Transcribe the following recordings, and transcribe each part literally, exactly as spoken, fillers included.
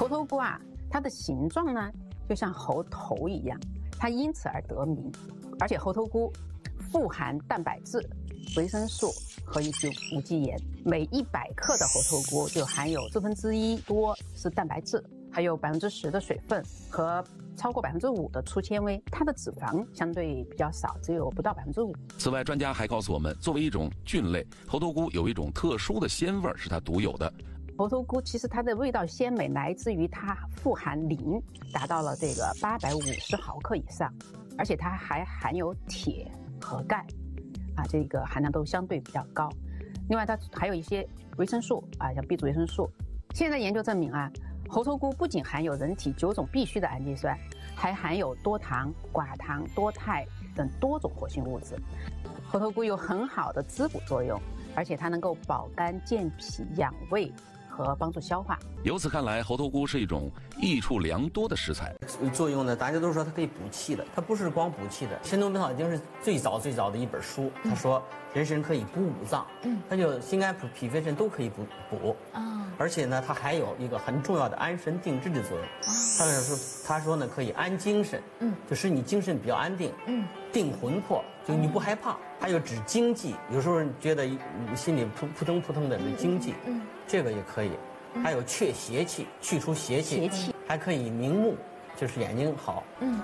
猴头菇啊，它的形状呢就像猴头一样，它因此而得名。而且猴头菇富含蛋白质、维生素和一些无机盐，每一百克的猴头菇就含有四分之一多是蛋白质，还有百分之十的水分和超过百分之五的粗纤维，它的脂肪相对比较少，只有不到百分之五。 此外，专家还告诉我们，作为一种菌类，猴头菇有一种特殊的鲜味是它独有的。 猴头菇其实它的味道鲜美来自于它富含磷，达到了这个八百五十毫克以上，而且它还含有铁和钙，啊，这个含量都相对比较高。另外，它还有一些维生素啊，像 B 族维生素。现在研究证明啊，猴头菇不仅含有人体九种必需的氨基酸，还含有多糖、寡糖、多肽等多种活性物质。猴头菇有很好的滋补作用，而且它能够保肝健脾、养胃和帮助消化。 由此看来，猴头菇是一种益处良多的食材。 作用呢，大家都说它可以补气的，它不是光补气的。《神农本草经》是最早最早的一本书，他说人参可以补五脏，嗯，它就心肝脾脾肺肾都可以补补啊。而且呢，它还有一个很重要的安神定志的作用。他说他说呢，可以安精神，嗯，就使你精神比较安定，嗯，定魂魄，就你不害怕。还有止惊悸，有时候觉得心里扑扑腾扑腾的那惊悸，嗯，这个也可以。还有祛邪气，去除邪气，邪气还可以明目，就是眼睛好。嗯。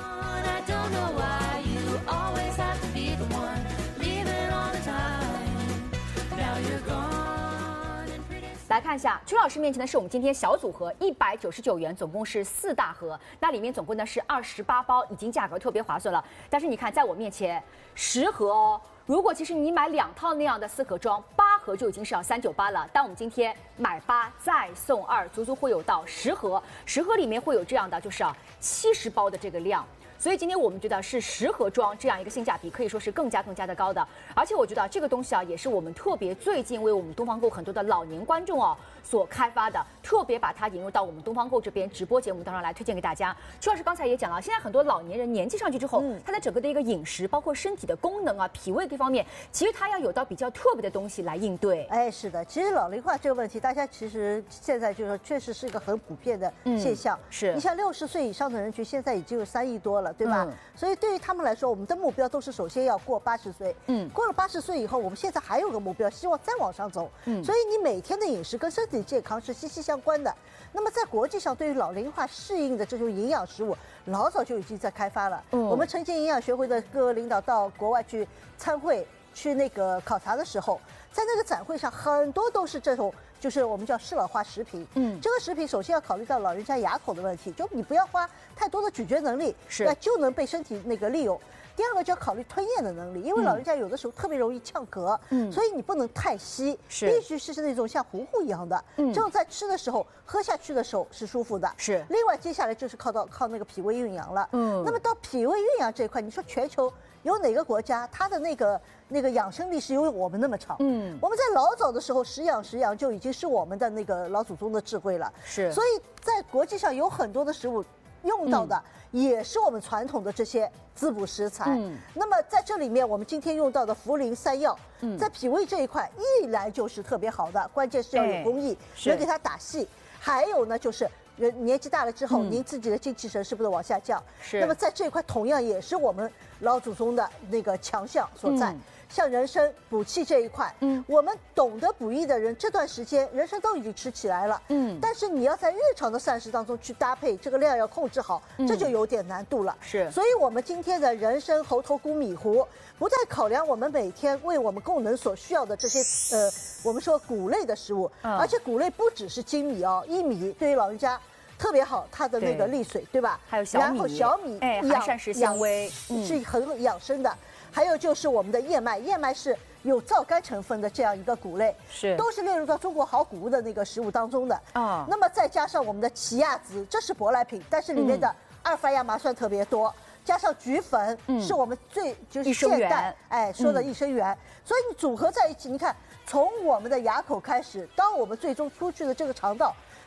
来看一下，邱老师面前的是我们今天小组合，一百九十九元，总共是四大盒，那里面总共呢是二十八包，已经价格特别划算了。但是你看，在我面前十盒哦。如果其实你买两套那样的四盒装，八盒就已经是要三九八了。但我们今天买八再送二，足足会有到十盒，十盒里面会有这样的，就是啊七十包的这个量。所以今天我们觉得是十盒装这样一个性价比，可以说是更加更加的高的。而且我觉得这个东西啊，也是我们特别最近为我们东方购很多的老年观众哦所开发的，特别把它引入到我们东方购这边直播节目当中来推荐给大家。邱老师刚才也讲了，现在很多老年人年纪上去之后，嗯、他的整个的一个饮食，包括身体的功能啊、脾胃各方面，其实他要有到比较特别的东西来应对。 哎，是的，其实老龄化这个问题，大家其实现在就是说，确实是一个很普遍的现象。嗯、 是你像六十岁以上的人群，现在已经有三亿多了，对吧？嗯、所以对于他们来说，我们的目标都是首先要过八十岁。嗯，过了八十岁以后，我们现在还有个目标，希望再往上走。嗯，所以你每天的饮食跟身体健康是息息相关的。那么在国际上，对于老龄化适应的这种营养食物，老早就已经在开发了。嗯，我们晨间营养学会的各个领导到国外去参会、去那个考察的时候，在那个展会上，很多都是这种。就是我们叫适老化食品，嗯，这个食品首先要考虑到老人家牙口的问题，就你不要花太多的咀嚼能力， 是， 那就能被身体那个利用。第二个就要考虑吞咽的能力，因为老人家有的时候特别容易呛咳，嗯，所以你不能太稀， 是， 必须是那种像糊糊一样的，嗯，这种在吃的时候喝下去的时候是舒服的， 是。 另外接下来就是靠到靠那个脾胃运养了，嗯，那么到脾胃运养这一块，你说全球有哪个国家它的那个那个养生历史有我们那么长？嗯，我们在老早的时候食养食养就已经是我们的那个老祖宗的智慧了， 是。 所以在国际上有很多的食物用到的也是我们传统的这些滋补食材。嗯，那么在这里面，我们今天用到的茯苓三药，嗯，在脾胃这一块一来就是特别好的，关键是要有工艺，能给它打细。还有呢，就是人年纪大了之后，嗯、您自己的精气神是不是往下降？ 是。 那么在这一块同样也是我们老祖宗的那个强项所在。嗯，像人参补气这一块，嗯，我们懂得补益的人，这段时间人参都已经吃起来了，嗯，但是你要在日常的膳食当中去搭配，这个量要控制好，这就有点难度了。 是， 所以我们今天的人参、猴头菇、米糊，不但考量我们每天为我们功能所需要的这些呃，我们说谷类的食物，嗯、而且谷类不只是精米哦，薏米对于老人家特别好，它的那个利水， 对, 对吧？ 还有小米， 然后小米， 哎，含膳食纤维， 嗯、是很养生的。还有就是我们的燕麦，燕麦是有皂苷成分的这样一个谷类， 是都是列入到中国好谷物的那个食物当中的啊。那么再加上我们的奇亚籽，这是舶来品，但是里面的阿尔法亚麻酸特别多，加上菊粉，嗯、是我们最就是现代哎说的益生元，嗯、所以你组合在一起，你看从我们的牙口开始，到我们最终出去的这个肠道。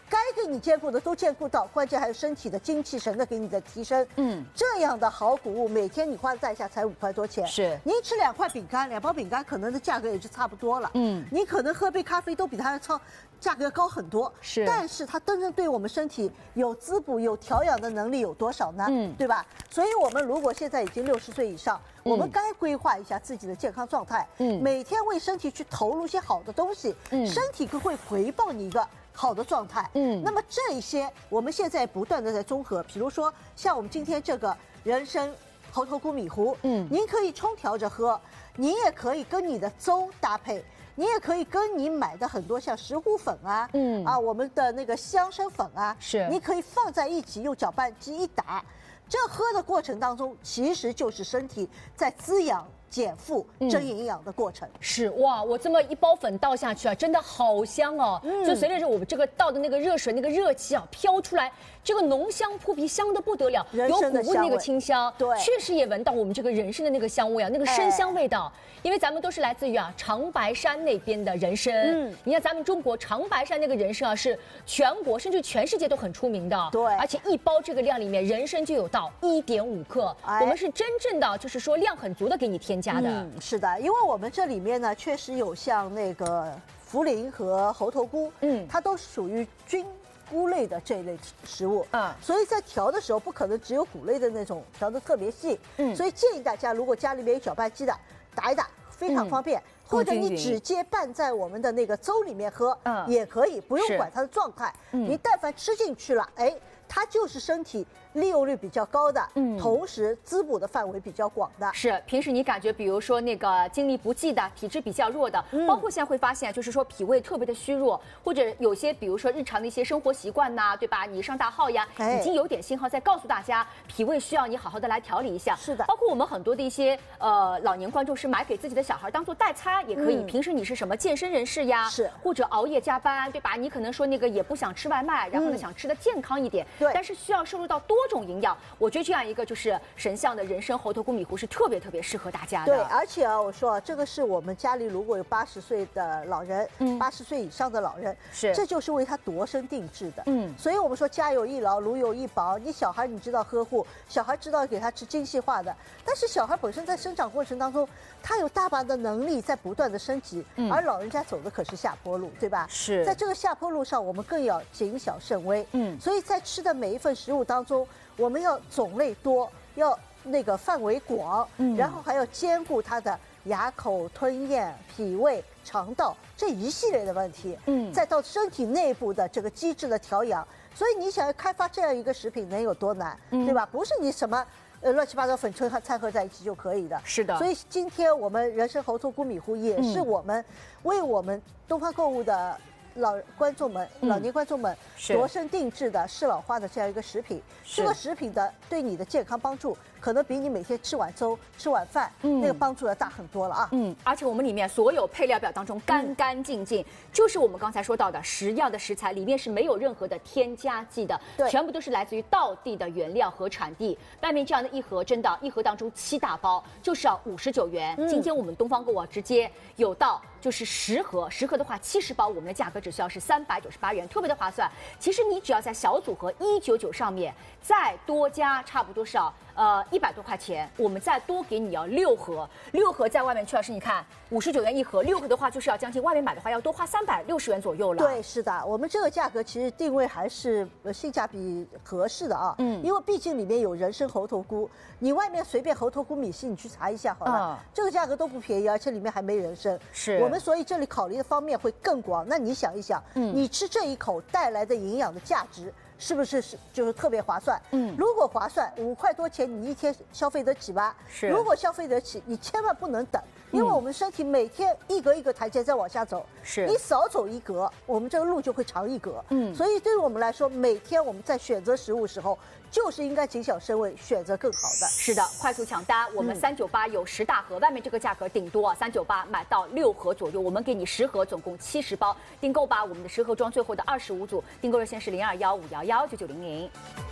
该给你兼顾的都兼顾到，关键还有身体的精气神的给你的提升。嗯，这样的好谷物，每天你花在下才五块多钱。 是， 你吃两块饼干，两包饼干可能的价格也就差不多了。嗯，你可能喝杯咖啡都比它超价格高很多。 是， 但是它真正对我们身体有滋补、有调养的能力有多少呢？嗯，对吧？所以我们如果现在已经六十岁以上，我们该规划一下自己的健康状态。嗯，每天为身体去投入一些好的东西，嗯，身体会回报你一个好的状态。嗯，那么这一些我们现在不断的在综合，比如说像我们今天这个人参猴头菇米糊，嗯，您可以冲调着喝，您也可以跟你的粥搭配，你也可以跟你买的很多像石斛粉啊，嗯啊，我们的那个香参粉啊， 是， 你可以放在一起，用搅拌机一打，这喝的过程当中，其实就是身体在滋养、减负、增营养的过程。 是哇，我这么一包粉倒下去啊，真的好香哦！嗯、就随着我们这个倒的那个热水，那个热气啊飘出来，这个浓香扑鼻，香的不得了，有谷物那个清香， 对， 确实也闻到我们这个人参的那个香味啊，那个参香味道。哎、因为咱们都是来自于啊长白山那边的人参，嗯，你看咱们中国长白山那个人参啊，是全国甚至全世界都很出名的， 对， 而且一包这个量里面人参就有到一点五克，哎、我们是真正的就是说量很足的给你添加的。 嗯，是的，因为我们这里面呢，确实有像那个茯苓和猴头菇，嗯，它都是属于菌菇类的这一类食物，啊，所以在调的时候不可能只有谷类的那种调的特别细，嗯，所以建议大家如果家里面有搅拌机的，打一打非常方便，嗯、或者你直接拌在我们的那个粥里面喝，嗯，也可以，不用管它的状态，嗯，你但凡吃进去了，哎，它就是身体利用率比较高的，嗯，同时滋补的范围比较广的。 是，平时你感觉，比如说那个精力不济的、体质比较弱的，嗯、包括现在会发现，就是说脾胃特别的虚弱，或者有些比如说日常的一些生活习惯呐，对吧？你上大号呀，哎、已经有点信号在告诉大家，脾胃需要你好好的来调理一下。 是的， 包括我们很多的一些呃老年观众是买给自己的小孩当做代餐也可以。嗯、平时你是什么健身人士呀？ 是， 或者熬夜加班，对吧？你可能说那个也不想吃外卖，然后呢、嗯、想吃的健康一点， 对， 但是需要摄入到多种营养。我觉得这样一个就是神像的人参猴头菇米糊是特别特别适合大家的。 对，而且啊，我说啊，这个是我们家里如果有八十岁的老人，嗯，八十岁以上的老人， 是， 这就是为他度身定制的。嗯，所以我们说家有一老，如有一宝。你小孩你知道呵护，小孩知道给他吃精细化的，但是小孩本身在生长过程当中，他有大把的能力在不断的升级，嗯、而老人家走的可是下坡路，对吧？ 是， 在这个下坡路上，我们更要谨小慎微。嗯，所以在吃的每一份食物当中，我们要种类多，要那个范围广，嗯，然后还要兼顾它的牙口、吞咽、脾胃、肠道这一系列的问题，嗯，再到身体内部的这个机制的调养。所以你想要开发这样一个食品能有多难，嗯、对吧？不是你什么呃乱七八糟粉掺掺和在一起就可以的。 是的。 所以今天我们人参猴头菇米糊也是我们为我们东方购物的老观众们、嗯、老年观众们量身定制的适老化的这样一个食品。这个食品的对你的健康帮助，可能比你每天吃碗粥、吃碗饭、嗯、那个帮助要大很多了啊。 嗯，而且我们里面所有配料表当中干干净净，嗯、就是我们刚才说到的食药的食材，里面是没有任何的添加剂的， 对， 全部都是来自于道地的原料和产地。外面这样的一盒，真的，一盒当中七大包就是要五十九元。嗯、今天我们东方购物直接有到。就是十盒，十盒的话，七十包，我们的价格只需要是三百九十八元，特别的划算。其实你只要在小组合一九九上面再多加差不多是要呃一百多块钱，我们再多给你要六盒，六盒在外面，曲老师你看五十九元一盒，六盒的话就是要将近外面买的话要多花三百六十元左右了。 对，是的，我们这个价格其实定位还是性价比合适的啊，嗯，因为毕竟里面有人参猴头菇，你外面随便猴头菇米线你去查一下好了，嗯、这个价格都不便宜，而且里面还没人参， 是我们所以这里考虑的方面会更广。那你想一想，嗯，你吃这一口带来的营养的价值。是不是是就是特别划算？嗯，如果划算，五块多钱你一天消费得起吧？ 是， 如果消费得起，你千万不能等，因为我们身体每天一格一个台阶在往下走， 是你少走一格，我们这个路就会长一格。嗯，所以对于我们来说，每天我们在选择食物时候，就是应该谨小慎微，选择更好的。 是的，快速抢单，我们三九八有十大盒，外面这个价格顶多三九八买到六盒左右，我们给你十盒，总共七十包，订购吧。我们的十盒装最后的二十五组，订购热线是零二幺五幺幺九九零零。